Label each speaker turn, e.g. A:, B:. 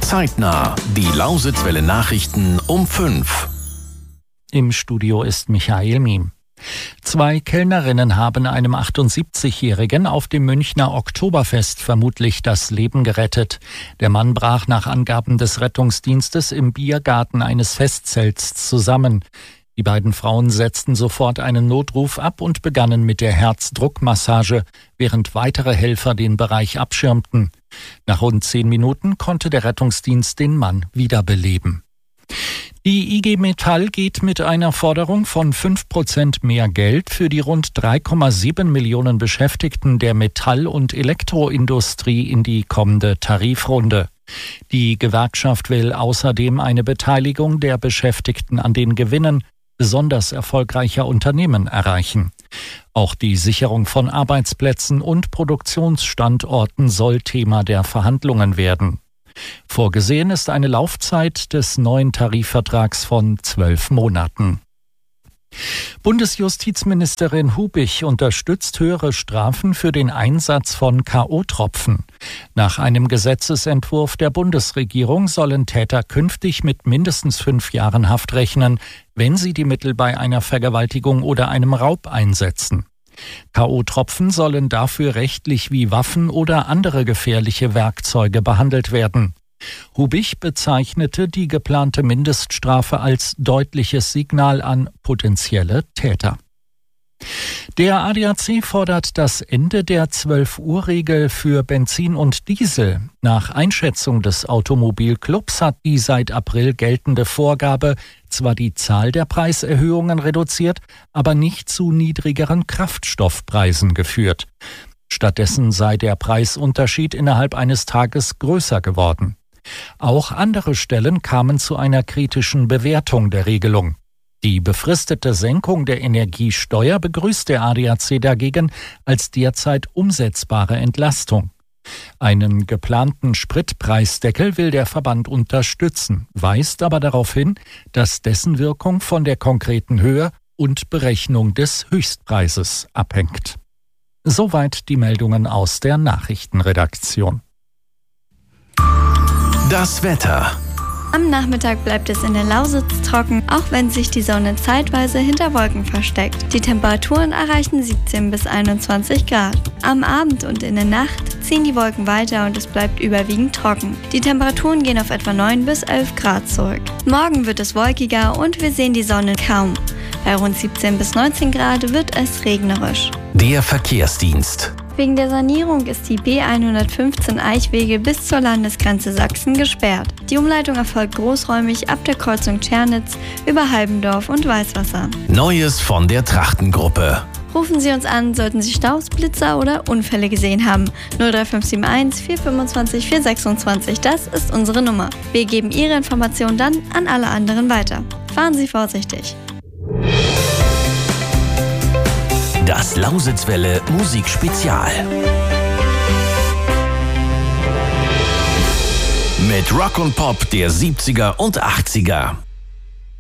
A: Zeitnah. Die Lausitzwelle Nachrichten um 5.
B: Im Studio ist Michael Miem. 2 Kellnerinnen haben einem 78-Jährigen auf dem Münchner Oktoberfest vermutlich das Leben gerettet. Der Mann brach nach Angaben des Rettungsdienstes im Biergarten eines Festzelts zusammen. Die beiden Frauen setzten sofort einen Notruf ab und begannen mit der Herzdruckmassage, während weitere Helfer den Bereich abschirmten. Nach rund 10 Minuten konnte der Rettungsdienst den Mann wiederbeleben. Die IG Metall geht mit einer Forderung von 5% mehr Geld für die rund 3,7 Millionen Beschäftigten der Metall- und Elektroindustrie in die kommende Tarifrunde. Die Gewerkschaft will außerdem eine Beteiligung der Beschäftigten an den Gewinnen besonders erfolgreicher Unternehmen erreichen. Auch die Sicherung von Arbeitsplätzen und Produktionsstandorten soll Thema der Verhandlungen werden. Vorgesehen ist eine Laufzeit des neuen Tarifvertrags von 12 Monaten. Bundesjustizministerin Hubich unterstützt höhere Strafen für den Einsatz von K.O.-Tropfen. Nach einem Gesetzesentwurf der Bundesregierung sollen Täter künftig mit mindestens 5 Jahren Haft rechnen, wenn sie die Mittel bei einer Vergewaltigung oder einem Raub einsetzen. K.O.-Tropfen sollen dafür rechtlich wie Waffen oder andere gefährliche Werkzeuge behandelt werden. Hubich bezeichnete die geplante Mindeststrafe als deutliches Signal an potenzielle Täter. Der ADAC fordert das Ende der 12-Uhr-Regel für Benzin und Diesel. Nach Einschätzung des Automobilclubs hat die seit April geltende Vorgabe zwar die Zahl der Preiserhöhungen reduziert, aber nicht zu niedrigeren Kraftstoffpreisen geführt. Stattdessen sei der Preisunterschied innerhalb eines Tages größer geworden. Auch andere Stellen kamen zu einer kritischen Bewertung der Regelung. Die befristete Senkung der Energiesteuer begrüßt der ADAC dagegen als derzeit umsetzbare Entlastung. Einen geplanten Spritpreisdeckel will der Verband unterstützen, weist aber darauf hin, dass dessen Wirkung von der konkreten Höhe und Berechnung des Höchstpreises abhängt. Soweit die Meldungen aus der Nachrichtenredaktion.
A: Das Wetter.
C: Am Nachmittag bleibt es in der Lausitz trocken, auch wenn sich die Sonne zeitweise hinter Wolken versteckt. Die Temperaturen erreichen 17 bis 21 Grad. Am Abend und in der Nacht ziehen die Wolken weiter und es bleibt überwiegend trocken. Die Temperaturen gehen auf etwa 9 bis 11 Grad zurück. Morgen wird es wolkiger und wir sehen die Sonne kaum. Bei rund 17 bis 19 Grad wird es regnerisch.
A: Der Verkehrsdienst.
C: Wegen der Sanierung ist die B115 Eichwege bis zur Landesgrenze Sachsen gesperrt. Die Umleitung erfolgt großräumig ab der Kreuzung Tschernitz über Halbendorf und Weißwasser.
A: Neues von der Trachtengruppe.
C: Rufen Sie uns an, sollten Sie Staus, Blitzer oder Unfälle gesehen haben. 03571 425 426, das ist unsere Nummer. Wir geben Ihre Informationen dann an alle anderen weiter. Fahren Sie vorsichtig.
A: Das Lausitzwelle Musikspezial. Mit Rock und Pop der 70er und 80er.